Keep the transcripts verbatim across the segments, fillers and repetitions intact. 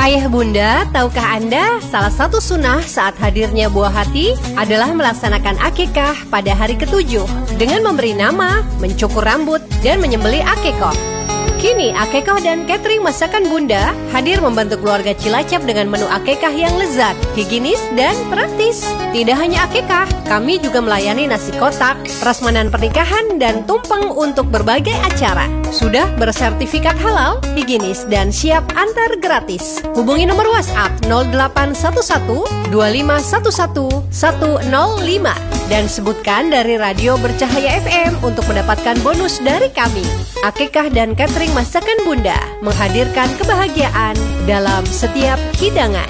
Ayah bunda, tahukah Anda salah satu sunnah saat hadirnya buah hati adalah melaksanakan akikah pada hari ketujuh dengan memberi nama, mencukur rambut, dan menyembelih akikoh. Kini akikah dan catering masakan bunda hadir membantu keluarga Cilacap dengan menu akikah yang lezat, higienis, dan praktis. Tidak hanya akikah, kami juga melayani nasi kotak, prasmanan pernikahan, dan tumpeng untuk berbagai acara. Sudah bersertifikat halal, higienis, dan siap antar gratis. Hubungi nomor WhatsApp nol delapan satu satu dua lima satu satu satu nol lima dan sebutkan dari Radio Bercahaya F M untuk mendapatkan bonus dari kami. Akikah dan catering masakan bunda menghadirkan kebahagiaan dalam setiap hidangan.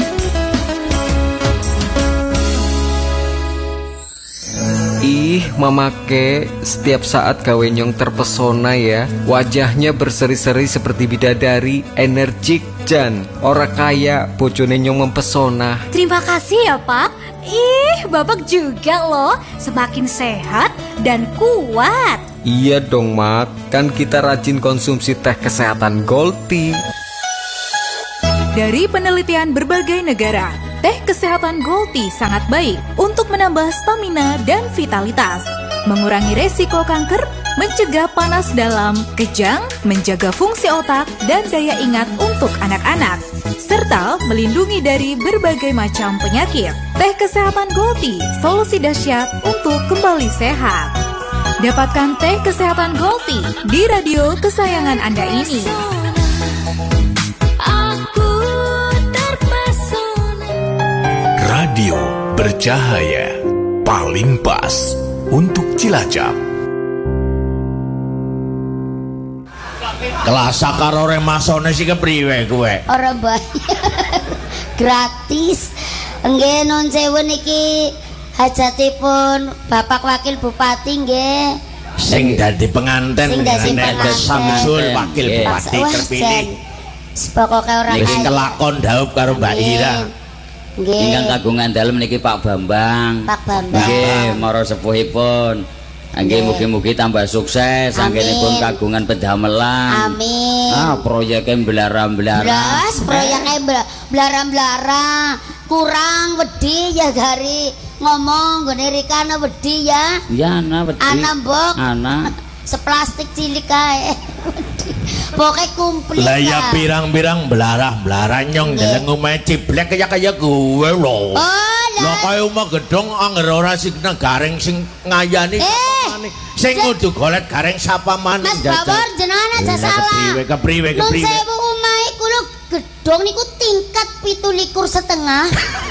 Ih, Mama Ke, setiap saat gawe nyong terpesona ya. Wajahnya berseri-seri seperti bidadari, energik jan. Ora kaya bojone nyong mempesona. Terima kasih ya, Pak. Ih, Bapak juga loh, semakin sehat dan kuat. Iya dong, Mat. Kan kita rajin konsumsi teh kesehatan Gold Tea. Dari penelitian berbagai negara, teh kesehatan Gold Tea sangat baik untuk menambah stamina dan vitalitas, mengurangi resiko kanker, mencegah panas dalam, kejang, menjaga fungsi otak dan daya ingat untuk anak-anak, serta melindungi dari berbagai macam penyakit. Teh kesehatan Gold Tea, solusi dahsyat untuk kembali sehat. Dapatkan teh kesehatan Gold Tea di radio kesayangan Anda ini. Radio Bercahaya, paling pas untuk Cilacap. Kelasa karo remasone sih kepriwe kowe? Ora bayar. Gratis. Nggih nun sewu niki hajatipun Bapak Wakil Bupati nggih. Sing dadi penganten Sing dadi penganten. Samsul Wakil Nggih. Bupati Wah, terpilih. jan. Pokoke ora Niki kaya. kelakon dhaup karo Mbak Ira. Nggih. Ingkang kagungan dalem niki Pak Bambang. Pak Bambang. Nggih, mara sepuhipun. Nggih, mugi-mugi tambah sukses anggenipun kagungan pedamelan. Amin. Ah, proyeke mblara-mblara. Blas, proyeke blara-blara. Kurang wedi ya gari ngomong nggone Rika ana wedi ya. Ya, ana wedi. Ana mbok. Ana. Seplastik cilik kae. Pokoke kumplit. Lah ya pirang-pirang blarah-blarah nyong deleng omahe ciblek kaya kaya gue lho. Oh, lho kaya omah gedhong anger ora sing gareng sing ngayani sapamane. Sing kudu golet gareng sapamane. Mas Bawor jenengan aja salah. Kepriwe kepriwe Nun kepriwe. sewu omahe kula gedhong niku tingkat pitu likur setengah.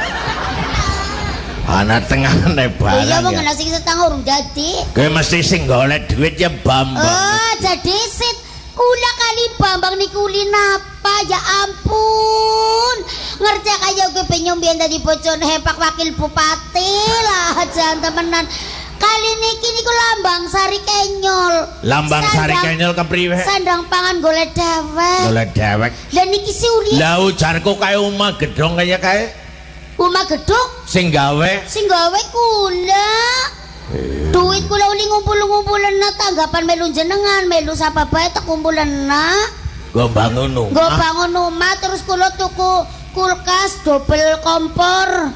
Ana tengahane barang. Iya wong Ya. ana sing setengah urung dadi. Kowe mesti sing golek duit ya Bambang. Oh, jadi sit kula kali Bambang niku ulin apa ya ampun. Ngerti kaya kowe pengen mbiyen dadi bojone Pak Wakil Bupati lah jan temenan. Kali niki niku lambang sari kenyol. Lambang sari Sandang- kenyol kepriwe? Sandang pangan golek dewek. Golek dewek. Lah niki si ulin. Lah ujarku kaya omah gedhong kaya kae Omah gedhong sing gawe sing gawe kula. Duit kula uli ngumpul-ngumpulena tanggapan melu jenengan, melu sapa bae tak kumpulena. go bangun Nggo omah. bangun omah terus kula tuku kulkas double kompor.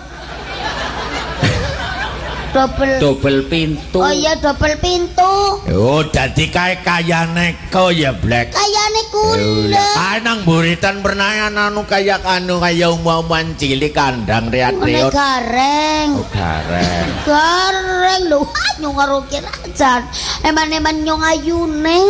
Double Double pintu. Oh iya double pintu. Oh dadi kae kayane ko ya Black. Kayane kula. Kae nang buritan pernah anu kaya anu kaya umuman cilik kandang Ngene reat-reot. gareng. Oh gareng. Gareng lho, nyong karo kirajan. Eman-eman nyong ayune.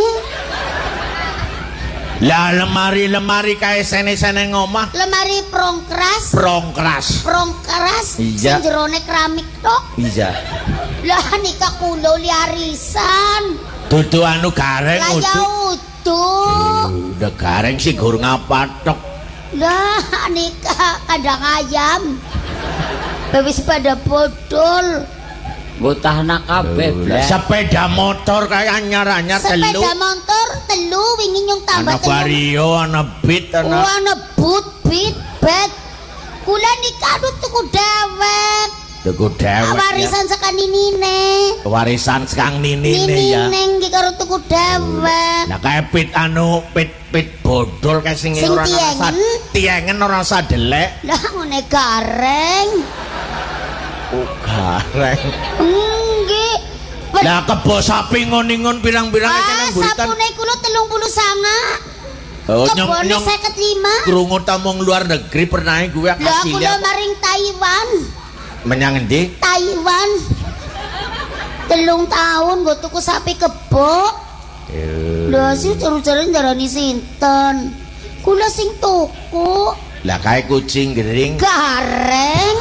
Lah lemari-lemari kae sene-sene ngomah Lemari prongkras. prongkras. Prongkras Iya. sing jerone keramik tok. Iya. Lah nikah kula li arisan. Dudu anu gareng Lah ya udu. utuh. Udah gareng sih gur ngapatok. Lah nikah kandang ayam. Wis pada bodol. Botahna kabeh, Blek. Sepeda motor kayak anyar-anyar telu. Sepeda motor telu wingi nyong tambah Ana vario, ana beat, Oh, ana ana boot beat bet. Kula nikah tuku dewek. Tuku dewek. Warisan sekang ninine. Warisan sekang ninine ya. Ninine iki karo tuku dewek. Lah kae pit anu pit pit bodol kae sing ora rasa tiengen ora rasa delek. Lah ngene gareng. Oh, gareng. Nggih. Lah kebo sapi ngon-ngon pirang-pirang iki nang buritan. Ah, sapune kula telung puluh sanga. Oh, nyong nyong seket lima. Krungu tamung luar negeri pernah gue kasih. Lah kula maring Taiwan. Menyang endi? Taiwan. Telung tahun gue tuku sapi kebo. Lah sih jaru-jaru ndarani sinten? Kula sing tuku. Lah kae kucing gering. Gareng.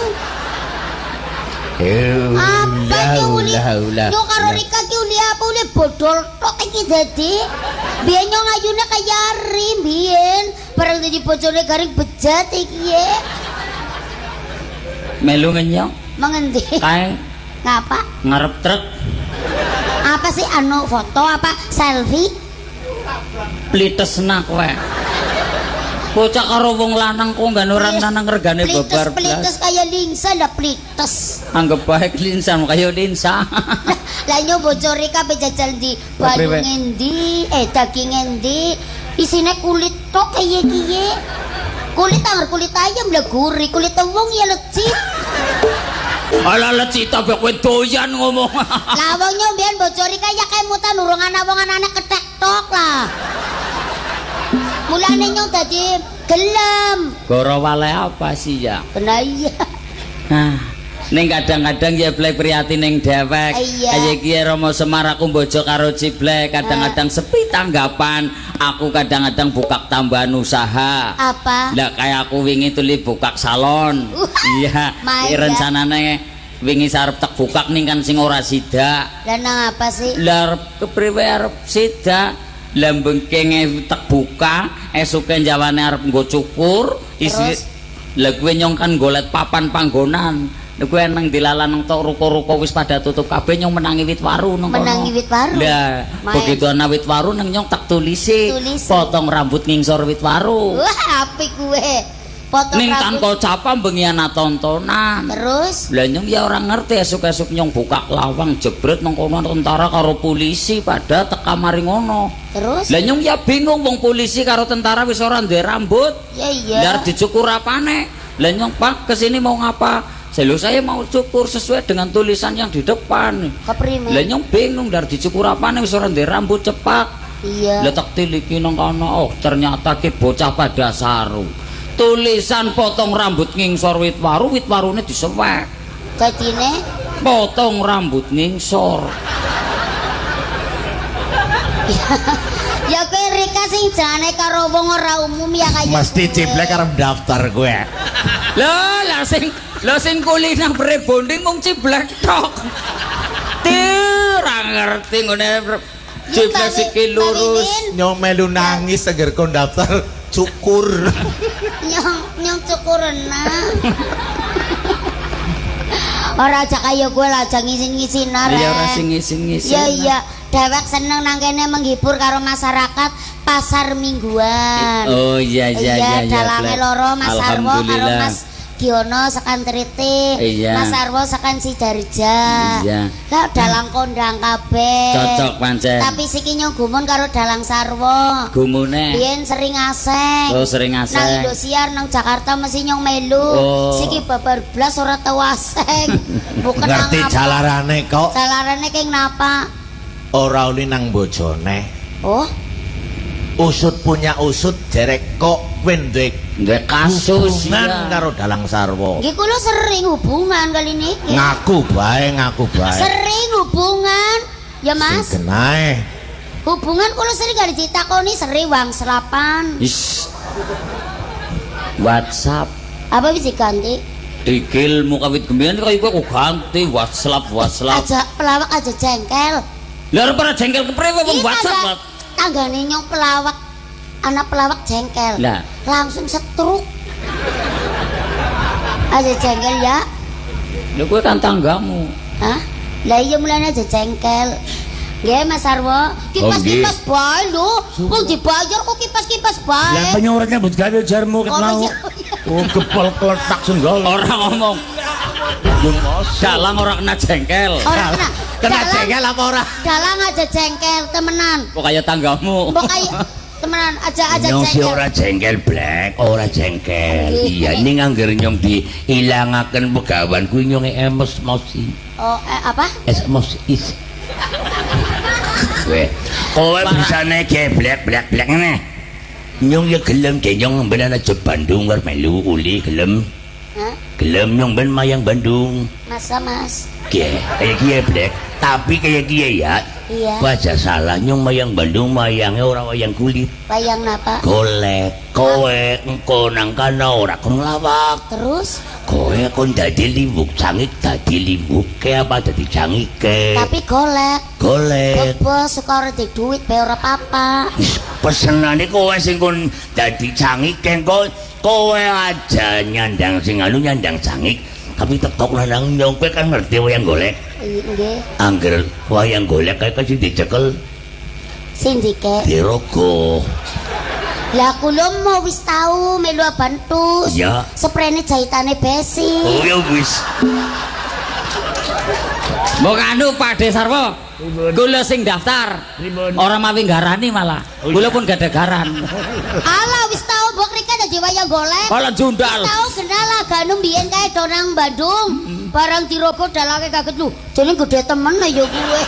Eh. Apa ki uli? Yo karo Rika ki uli apa uli bodol tok iki dadi. Biyen nyong ayune kaya ari biyen, bareng dadi bojone garing bejat iki ye. Melu ngenyong. Mengendi? Kae. Ngapa? Ngarep truk. Apa sih anu foto apa selfie? Plitesna kowe. Bocah karo wong lanang kok nggan orang lanang regane babar blas. Plites kaya linsa lah plites. Anggap baik linsa kaya linsa. Lah nyo bojone kabeh jajal di banyu ngendi, eh daging ngendi, isine kulit tok kaya kiye. Kulit anger kulit ayam lah gurih, kulit wong ya lecit. Ala lecit tapi kowe doyan ngomong. Lah wong nyo mbiyen bojone kaya kemutan urung ana wong anane ketek tok lah. Mulane nyong dadi gelem. Goro wale apa sih ya? Bener iya. Nah, ning kadang-kadang ya blek prihatin ning dewek. Kaya iki Rama Semar aku bojo karo Ciblek, kadang-kadang sepi tanggapan. Aku kadang-kadang buka tambahan usaha. Apa? Lah kayak aku wingi tuli buka salon. Iya, rencanane wingi sarep tak buka ning kan sing ora sida. Lah nang apa sih? Lah kepriwe arep sida? Lambeng kenge tak buka esuke jawane arep nggo cukur isi lha kuwi nyong kan golet papan panggonan lha kuwi nang dilalan nang tok ruko-ruko wis pada tutup kabeh nyong menangi wit waru nang kono menangi wit waru lah begitu ana wit waru nang nyong tak tulisi potong rambut ngingsor wit waru wah apik kuwe potong ning rambut tanpa capa bengi ana tontonan terus lah nyong ya ora ngerti esuk-esuk nyong buka lawang jebret nang kono tentara karo polisi pada teka mari ngono terus lah nyong ya bingung wong polisi karo tentara wis ora duwe rambut ya iya lah dicukur apane lah nyong Pak kesini mau ngapa Selo saya mau cukur sesuai dengan tulisan yang di depan keprime lah nyong bingung dari dicukur apane wis ora duwe rambut cepak iya lah tak tiliki nang kono oh ternyata ki bocah pada saru tulisan potong rambut ngingsor wit waru wit warune disewek dadine potong rambut ngingsor ya kowe Rika sing jane karo wong ora umum ya kaya mesti Ciblek arep daftar gue lho lah sing lho sing kulina pre-bonding mung Ciblek tok ora ngerti ngene Ciblek sikil lurus nyong melu nangis seger kon daftar cukur nyong nyong cukurna ora aja kaya gue lah aja ngisin-ngisin arek iya ora sing ngisin-ngisin iya iya dewek seneng nang kene menghibur karo masyarakat pasar mingguan oh iya iya iya iya dalange loro Mas Sarwo karo Mas Giono sekan Triti iya. Mas Sarwo sekan Sidarja iya lah dalang kondang kabeh cocok pancen tapi siki nyong gumun karo dalang Sarwo gumune biyen sering aseng oh sering aseng nang Indosiar nang Jakarta mesti nyong melu oh. Siki babar blas ora tau aseng bukan ngerti jalarane kok jalarane keng napa ora uli nang bojone oh usut punya usut derek kok kowe duwe duwe kasus hubungan karo Dalang Sarwo nggih kula sering hubungan kali niki ngaku bae ngaku bae sering hubungan ya Mas sing kenae hubungan kula sering kali ditakoni sering wang selapan is WhatsApp apa bisa ganti dikilmu kawit gembian kaya kowe ganti WhatsApp WhatsApp aja pelawak aja jengkel lha ora jengkel kepriwe wong WhatsApp tanggane nyong pelawak anak pelawak jengkel lah langsung setruk aja jengkel ya lho kowe kan tanggamu hah lah iya mulane aja jengkel nggih Mas Sarwo kipas-kipas bae lho wong dibayar kok kipas-kipas bae lah penyorot nyambut gawe jarmu ket mau oh gepol kletak senggol ora ngomong Dalang ora kena jengkel. Ora kena. Kena jengkel apa ora? Dalang aja jengkel temenan. Kok kaya tanggamu. Mbok kaya temenan aja aja Nyong si jengkel. ora jengkel Black, ora jengkel. Iya, ning angger nyong diilangaken pegawan kuwi nyong emos-mosi. Oh, eh, apa? Emos is. Kowe, kowe bisane geblek blek-blek ngene. Nyong ya gelem ge nyong ben aja Bandung arep melu uli gelem. Hah? Gelem nyong ben mayang Bandung. Masa, Mas? Kie, kayak kie Black. Tapi kayak kie ya. Iya. Baca salah nyong mayang Bandung mayangnya orang wayang kulit. Wayang napa? Golek, kowe engko nang kana ora kon lawak. Terus? Kowe kon dadi limbuk cangik dadi limbuk ke apa dadi cangik ke. Tapi golek. Golek. Bebas suka di duit bae ora apa-apa. Wis pesenane kowe sing kon dadi cangik engko kowe aja nyandang sing anu nyandang cangik. Tapi tetep lanang nyong kowe kan ngerti wayang golek. Nggih. Angger wayang golek kae kasih dicekel Sindike. dirogo. Lah kula mau wis tau melu bantu. Ya. Sprene jahitane besi. Oh ya wis. Mbok anu Pak De Sarwo. Kula sing daftar. Ora mawi garani malah. Kula pun gak ada garan. Ala wis tau mbok rika dadi wayang golek. Kala jundal. Tau kenal lah ganu mbiyen kae do nang Bandung. Barang dirogo dalake kaget lu. Jane gede temen ya kuwe.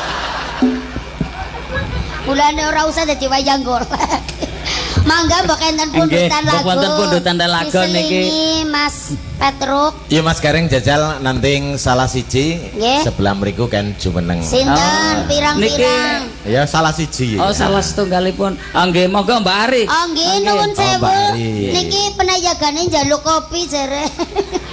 Mulane ora usah dadi wayang golek. Mangga mbok enten pundutan Nggih, lagu. wonten pundutan lagu niki. Mas Petruk. Iya Mas Gareng jajal nanti salah siji Nggih. sebelah mriku kan jumeneng. Sinten pirang-pirang. Ya salah siji. Oh, salah setunggalipun. Ah nggih, monggo Mbak Ari. Oh nggih nuwun Oh, Mbak sewu. Ari. Niki penayagane njaluk kopi jare.